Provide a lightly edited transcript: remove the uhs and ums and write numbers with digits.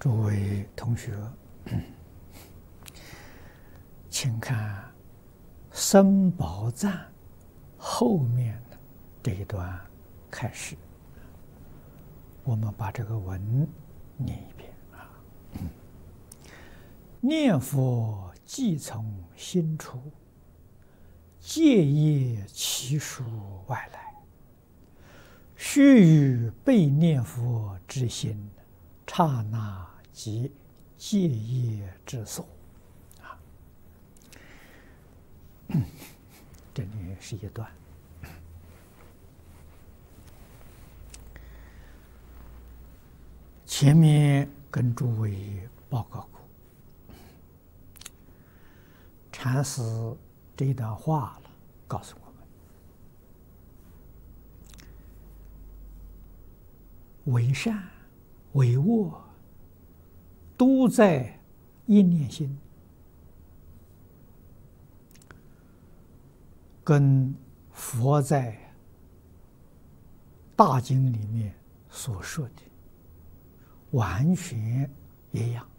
诸位同学，请看僧宝赞后面的这一段开始，我们把这个文念一遍啊。念佛即从心出，戒业其属外来，须臾被念佛之心，刹那即戒业之所。这里是一段。前面跟诸位报告过，禅师这一段话了，告诉我们：为善为恶，都在一念心。跟佛在大经里面所说的完全一样